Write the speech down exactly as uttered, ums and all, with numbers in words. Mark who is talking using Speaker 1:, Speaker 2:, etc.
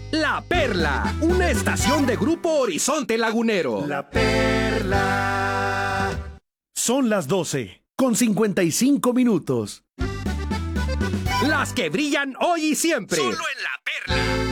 Speaker 1: La Perla, una estación de Grupo Horizonte Lagunero.
Speaker 2: La Perla. Son las doce, con cincuenta y cinco minutos.
Speaker 1: Las que brillan hoy y siempre.
Speaker 3: Solo en La Perla.